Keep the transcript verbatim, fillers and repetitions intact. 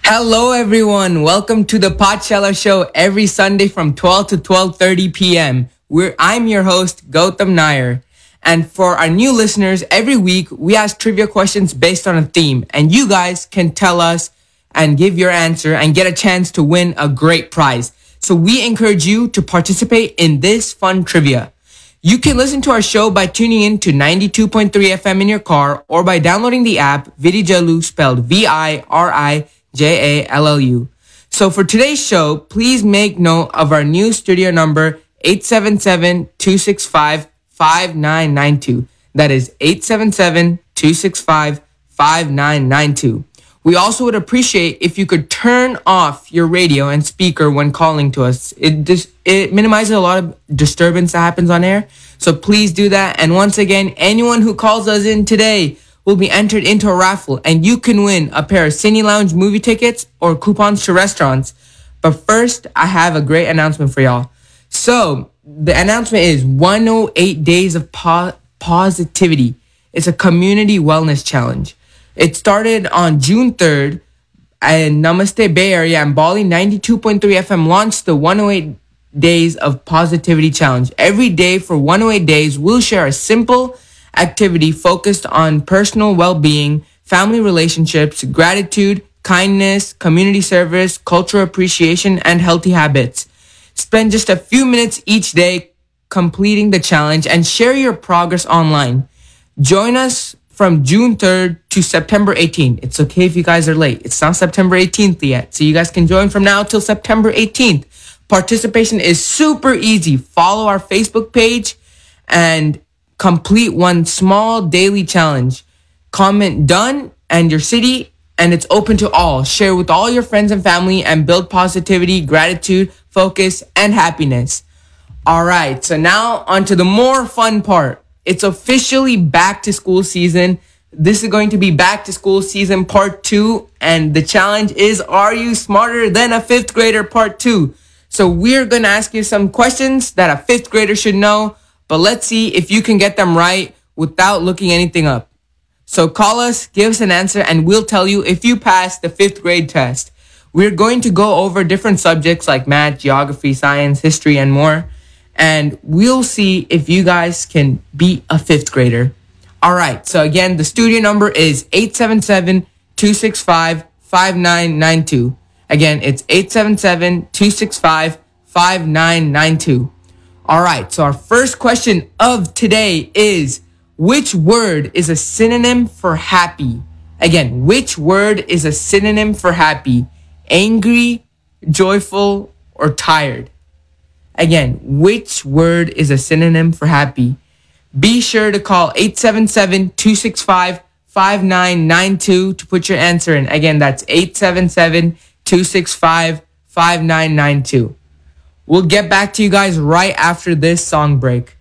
Hello everyone, welcome to the Potshella Show every Sunday from twelve to twelve thirty p.m. We're, I'm your host, Gautam Nair. And for our new listeners, every week we ask trivia questions based on a theme. And you guys can tell us and give your answer and get a chance to win a great prize. So we encourage you to participate in this fun trivia. You can listen to our show by tuning in to ninety-two point three F M in your car or by downloading the app Vidijallu, spelled V I R I J A L L U. So for today's show, please make note of our new studio number, eight seven seven, two six five, five nine nine two. That is eight seven seven, two six five, five nine nine two. We also would appreciate if you could turn off your radio and speaker when calling to us. It dis- it minimizes a lot of disturbance that happens on air. So please do that. And once again, anyone who calls us in today will be entered into a raffle, and you can win a pair of Cine Lounge movie tickets or coupons to restaurants. But first, I have a great announcement for y'all. So the announcement is one oh eight Days of po- Positivity. It's a community wellness challenge. It started on June third, and Namaste Bay Area and Bali ninety-two point three F M launched the one oh eight Days of Positivity Challenge. Every day for one oh eight days, we'll share a simple activity focused on personal well-being, family relationships, gratitude, kindness, community service, cultural appreciation, and healthy habits. Spend just a few minutes each day completing the challenge and share your progress online. Join us from June third to September eighteenth. It's okay if you guys are late. It's not September eighteenth yet, so you guys can join from now till September eighteenth. Participation is super easy. Follow our Facebook page and complete one small daily challenge. Comment done and your city, and it's open to all. Share with all your friends and family and build positivity, gratitude, focus, and happiness. All right, so now on to the more fun part. It's officially back to school season. This is going to be back to school season part two, and the challenge is, are you smarter than a fifth grader part two? So we're going to ask you some questions that a fifth grader should know, but let's see if you can get them right without looking anything up. So call us, give us an answer, and we'll tell you if you passed the fifth grade test. We're going to go over different subjects like math, geography, science, history, and more. And we'll see if you guys can beat a fifth grader. All right. So again, the studio number is eight seven seven, two six five, five nine nine two. Again, it's eight seven seven, two six five, five nine nine two. All right, so our first question of today is, which word is a synonym for happy? Again, which word is a synonym for happy? Angry, joyful, or tired? Again, which word is a synonym for happy? Be sure to call eight seven seven, two six five, five nine nine two to put your answer in. Again, that's eight seven seven, two six five, five nine nine two. We'll get back to you guys right after this song break.